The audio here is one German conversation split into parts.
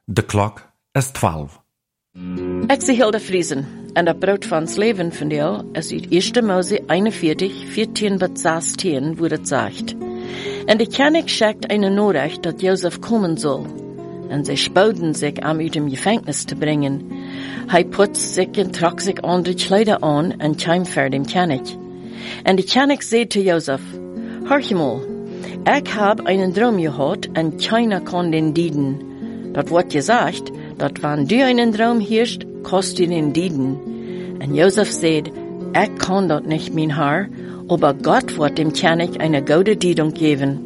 De klok is 12. Ik zie Hilda Friesen en dat brood van het leven van jou is uit 1 Mose 41, 14 bis 16, wo het zegt. En de König schickt eine Nachricht, dat Josef kommen soll. En sie spouden sich, uit dem Gefängnis te brengen. Hij putzt sich en trok sich andere Kleider an en kwam voor dem König. En de König zei te Josef, horch mal, ik heb einen droom gehad en keiner kann den dienen. Dat wordt gesagt, dat wann du einen droom hörst, kannst du den dienen. En Josef zei, ik kann dat nicht, mein Herr, aber Gott wird dem König eine gute Diedung geben.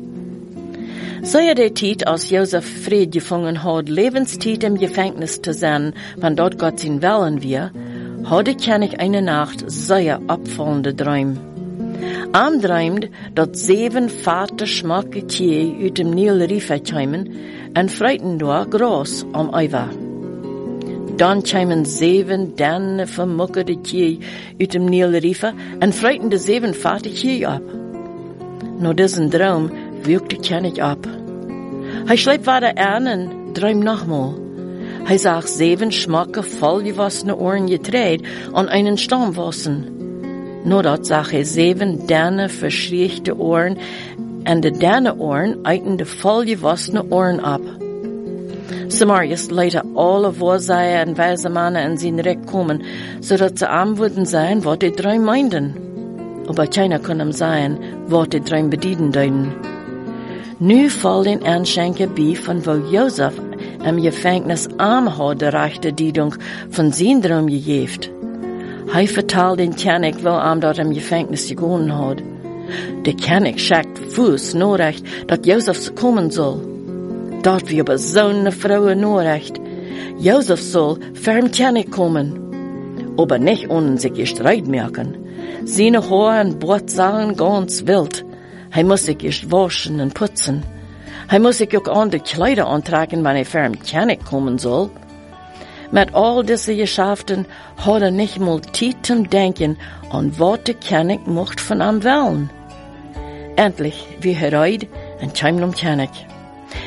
Sei der Zeit, als Josef Fried gefangen hat, Lebenszeit im Gefängnis zu sein, wann dort Gott sein Willen wir, hat der König eine Nacht sehr abfallende Träume. Am träumt, dat 7 fette schmacke Tiere uit dem Nil River kwamen en freuten door gras am Eiver. Dan kwamen 7 denne vermuckerde Tiere uit dem Nil River en freuten de 7 fette Tiere ab. Nur diesen Traum wirkt der König ab. Hij schleipt weiter an en träumt nochmal. Hij zag 7 schmacke vollgewassene Ohren getreid an einen Stamm wassen. Nur dat zag hij 7 derne verschrichte Ohren en de derne Ohren eiten de vollgewassene Ohren ab. Samarias leite alle Vorseher en wijze mannen en zijn Recht kommen, zodat ze arm würden sein, wat die Träum meinten. Aber keiner kann ihm sein, wat die Träum bedienen deuten. Nu fall den Anschenker bei, von wo Josef im Gefängnis arm hat de rechte Diedung von sein Traum gegeben. Hij vertelt den König, wo dort im Gefängnis gegangen hat. Der König schickt Fuß Nachricht, dat Josef kommen soll. Dort wie aber so eine Frau Nachricht. Josef soll für den König kommen. Aber nicht ohne sich Streit merken. Seine Haare und Bart sahen ganz wild. Hij muss sich erst waschen und putzen. Hij muss sich auch andere Kleider antragen, wenn für den König kommen soll. Mit all diese Geschäften hat nicht mal Zeit zum Denken an was der König mocht von ihm wollen. Endlich, wie Herod, und kam zum König.